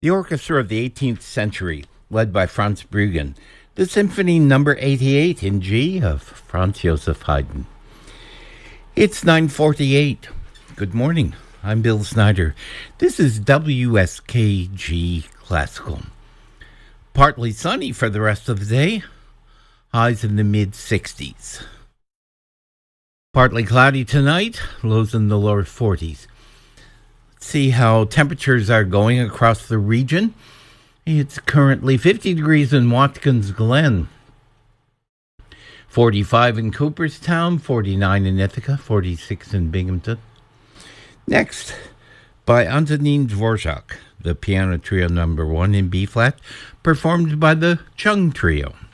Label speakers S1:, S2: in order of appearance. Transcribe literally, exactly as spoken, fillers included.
S1: The orchestra of the eighteenth century, led by Franz Bruggen, the Symphony Number eighty-eight in G of Franz Joseph Haydn. It's nine forty-eight. Good morning. I'm Bill Snyder. This is W S K G Classical. Partly sunny for the rest of the day. Highs in the mid-sixties. Partly cloudy tonight. Lows in the lower forties. See how temperatures are going across the region. It's currently fifty degrees in Watkins Glen, forty-five in Cooperstown, forty-nine in Ithaca, forty-six in Binghamton. Next, by Antonin Dvorak, the Piano Trio Number One in B flat, performed by the Chung Trio.